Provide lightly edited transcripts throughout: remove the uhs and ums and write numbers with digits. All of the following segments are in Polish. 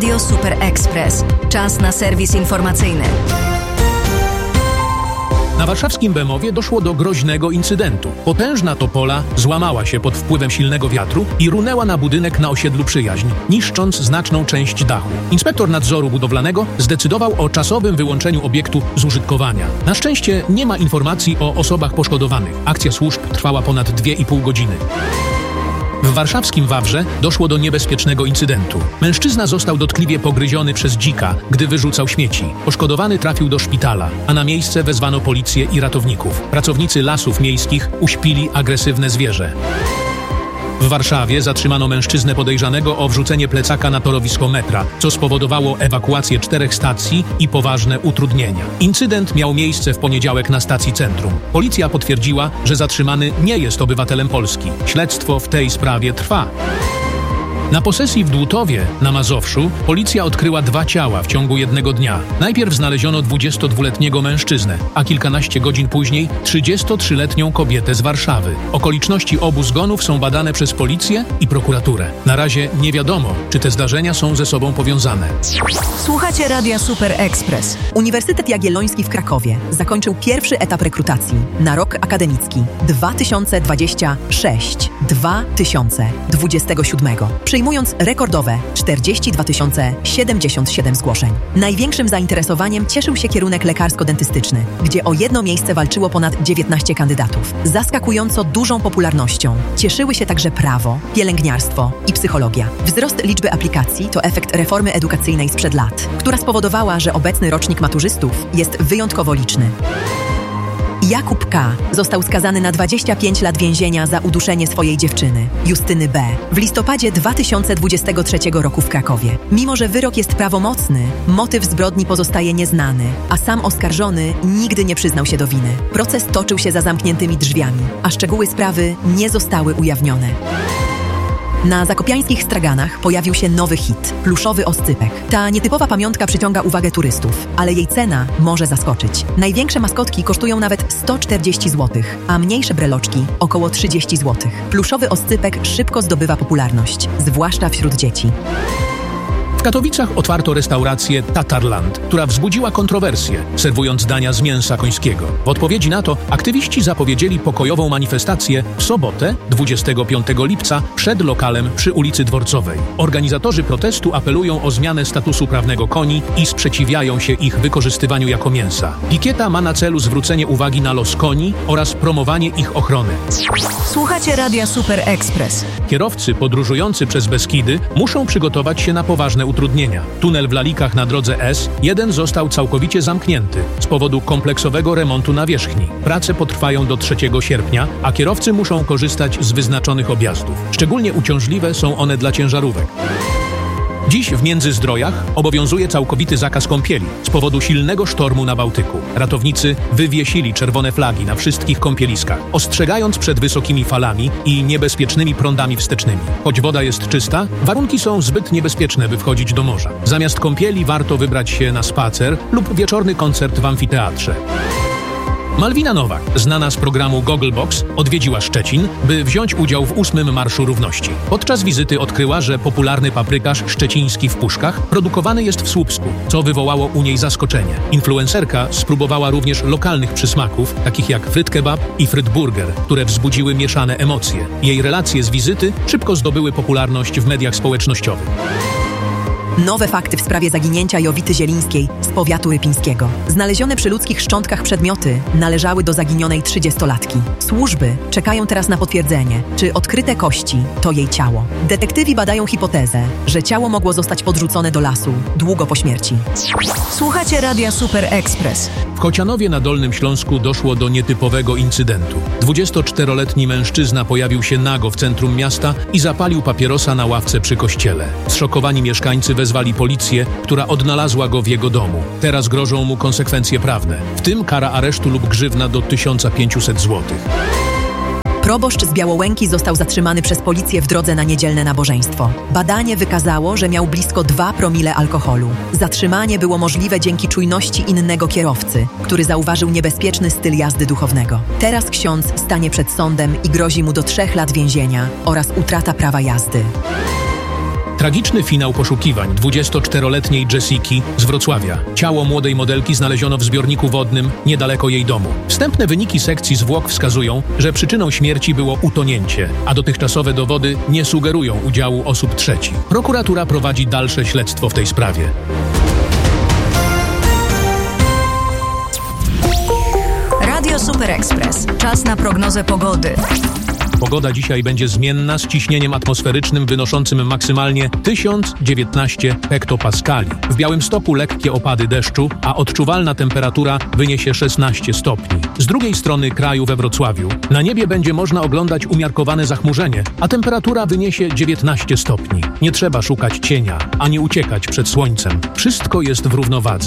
Radio Super Express. Czas na serwis informacyjny. Na warszawskim Bemowie doszło do groźnego incydentu. Potężna topola złamała się pod wpływem silnego wiatru i runęła na budynek na osiedlu Przyjaźń, niszcząc znaczną część dachu. Inspektor nadzoru budowlanego zdecydował o czasowym wyłączeniu obiektu z użytkowania. Na szczęście nie ma informacji o osobach poszkodowanych. Akcja służb trwała ponad 2,5 godziny. W warszawskim Wawrze doszło do niebezpiecznego incydentu. Mężczyzna został dotkliwie pogryziony przez dzika, gdy wyrzucał śmieci. Poszkodowany trafił do szpitala, a na miejsce wezwano policję i ratowników. Pracownicy lasów miejskich uśpili agresywne zwierzę. W Warszawie zatrzymano mężczyznę podejrzanego o wrzucenie plecaka na torowisko metra, co spowodowało ewakuację 4 stacji i poważne utrudnienia. Incydent miał miejsce w poniedziałek na stacji Centrum. Policja potwierdziła, że zatrzymany nie jest obywatelem Polski. Śledztwo w tej sprawie trwa. Na posesji w Dłutowie na Mazowszu policja odkryła 2 ciała w ciągu jednego dnia. Najpierw znaleziono 22-letniego mężczyznę, a kilkanaście godzin później 33-letnią kobietę z Warszawy. Okoliczności obu zgonów są badane przez policję i prokuraturę. Na razie nie wiadomo, czy te zdarzenia są ze sobą powiązane. Słuchacie Radia Super Express. Uniwersytet Jagielloński w Krakowie zakończył pierwszy etap rekrutacji na rok akademicki 2026-2027. Przyjmując rekordowe 42 077 zgłoszeń. Największym zainteresowaniem cieszył się kierunek lekarsko-dentystyczny, gdzie o jedno miejsce walczyło ponad 19 kandydatów. Zaskakująco dużą popularnością cieszyły się także prawo, pielęgniarstwo i psychologia. Wzrost liczby aplikacji to efekt reformy edukacyjnej sprzed lat, która spowodowała, że obecny rocznik maturzystów jest wyjątkowo liczny. Jakub K. został skazany na 25 lat więzienia za uduszenie swojej dziewczyny, Justyny B., w listopadzie 2023 roku w Krakowie. Mimo że wyrok jest prawomocny, motyw zbrodni pozostaje nieznany, a sam oskarżony nigdy nie przyznał się do winy. Proces toczył się za zamkniętymi drzwiami, a szczegóły sprawy nie zostały ujawnione. Na zakopiańskich straganach pojawił się nowy hit – pluszowy oscypek. Ta nietypowa pamiątka przyciąga uwagę turystów, ale jej cena może zaskoczyć. Największe maskotki kosztują nawet 140 zł, a mniejsze breloczki – około 30 zł. Pluszowy oscypek szybko zdobywa popularność, zwłaszcza wśród dzieci. W Katowicach otwarto restaurację Tatarland, która wzbudziła kontrowersje, serwując dania z mięsa końskiego. W odpowiedzi na to aktywiści zapowiedzieli pokojową manifestację w sobotę, 25 lipca, przed lokalem przy ulicy Dworcowej. Organizatorzy protestu apelują o zmianę statusu prawnego koni i sprzeciwiają się ich wykorzystywaniu jako mięsa. Pikieta ma na celu zwrócenie uwagi na los koni oraz promowanie ich ochrony. Słuchacie Radia Super Express. Kierowcy podróżujący przez Beskidy muszą przygotować się na poważne utrudnienia. Tunel w Lalikach na drodze S1 został całkowicie zamknięty z powodu kompleksowego remontu nawierzchni. Prace potrwają do 3 sierpnia, a kierowcy muszą korzystać z wyznaczonych objazdów. Szczególnie uciążliwe są one dla ciężarówek. Dziś w Międzyzdrojach obowiązuje całkowity zakaz kąpieli z powodu silnego sztormu na Bałtyku. Ratownicy wywiesili czerwone flagi na wszystkich kąpieliskach, ostrzegając przed wysokimi falami i niebezpiecznymi prądami wstecznymi. Choć woda jest czysta, warunki są zbyt niebezpieczne, by wchodzić do morza. Zamiast kąpieli warto wybrać się na spacer lub wieczorny koncert w amfiteatrze. Malwina Nowak, znana z programu Gogglebox, odwiedziła Szczecin, by wziąć udział w 8. Marszu Równości. Podczas wizyty odkryła, że popularny paprykarz szczeciński w puszkach produkowany jest w Słupsku, co wywołało u niej zaskoczenie. Influencerka spróbowała również lokalnych przysmaków, takich jak fryt kebab i fryt burger, które wzbudziły mieszane emocje. Jej relacje z wizyty szybko zdobyły popularność w mediach społecznościowych. Nowe fakty w sprawie zaginięcia Jowity Zielińskiej z powiatu rypińskiego. Znalezione przy ludzkich szczątkach przedmioty należały do zaginionej 30-latki. Służby czekają teraz na potwierdzenie, czy odkryte kości to jej ciało. Detektywi badają hipotezę, że ciało mogło zostać podrzucone do lasu długo po śmierci. Słuchacie Radia Super Express. W Kocianowie na Dolnym Śląsku doszło do nietypowego incydentu. 24-letni mężczyzna pojawił się nago w centrum miasta i zapalił papierosa na ławce przy kościele. Zszokowani mieszkańcy wezwali policję, która odnalazła go w jego domu. Teraz grożą mu konsekwencje prawne, w tym kara aresztu lub grzywna do 1500 zł. Proboszcz z Białołęki został zatrzymany przez policję w drodze na niedzielne nabożeństwo. Badanie wykazało, że miał blisko 2 promile alkoholu. Zatrzymanie było możliwe dzięki czujności innego kierowcy, który zauważył niebezpieczny styl jazdy duchownego. Teraz ksiądz stanie przed sądem i grozi mu do 3 lat więzienia oraz utrata prawa jazdy. Tragiczny finał poszukiwań 24-letniej Jessiki z Wrocławia. Ciało młodej modelki znaleziono w zbiorniku wodnym niedaleko jej domu. Wstępne wyniki sekcji zwłok wskazują, że przyczyną śmierci było utonięcie, a dotychczasowe dowody nie sugerują udziału osób trzecich. Prokuratura prowadzi dalsze śledztwo w tej sprawie. Radio Super Express. Czas na prognozę pogody. Pogoda dzisiaj będzie zmienna z ciśnieniem atmosferycznym wynoszącym maksymalnie 1019 hektopaskali. W Białymstoku lekkie opady deszczu, a odczuwalna temperatura wyniesie 16 stopni. Z drugiej strony kraju we Wrocławiu na niebie będzie można oglądać umiarkowane zachmurzenie, a temperatura wyniesie 19 stopni. Nie trzeba szukać cienia, ani uciekać przed słońcem. Wszystko jest w równowadze.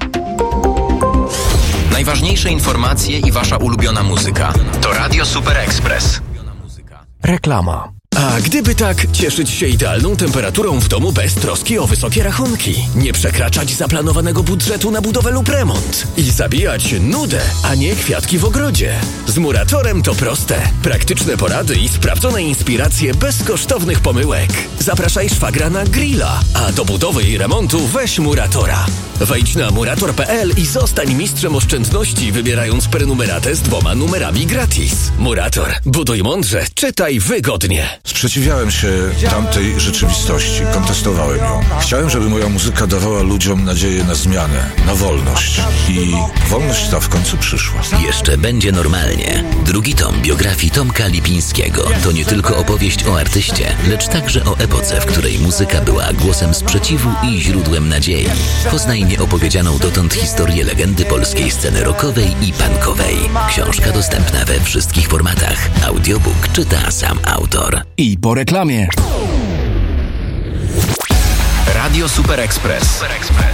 Najważniejsze informacje i wasza ulubiona muzyka to Radio Super Express. Reklama. A gdyby tak, cieszyć się idealną temperaturą w domu bez troski o wysokie rachunki, nie przekraczać zaplanowanego budżetu na budowę lub remont i zabijać nudę, a nie kwiatki w ogrodzie. Z Muratorem to proste. Praktyczne porady i sprawdzone inspiracje bez kosztownych pomyłek. Zapraszaj szwagra na grilla, a do budowy i remontu weź Muratora. Wejdź na murator.pl i zostań mistrzem oszczędności, wybierając prenumeratę z 2 numerami gratis. Murator. Buduj mądrze, czytaj wygodnie. Sprzeciwiałem się tamtej rzeczywistości, kontestowałem ją. Chciałem, żeby moja muzyka dawała ludziom nadzieję na zmianę, na wolność. I wolność ta w końcu przyszła. Jeszcze będzie normalnie. Drugi tom biografii Tomka Lipińskiego to nie tylko opowieść o artyście, lecz także o epoce, w której muzyka była głosem sprzeciwu i źródłem nadziei. Poznaj nieopowiedzianą dotąd historię legendy polskiej sceny rockowej i punkowej. Książka dostępna we wszystkich formatach. Audiobook czyta sam autor. I po reklamie. Radio Super Express.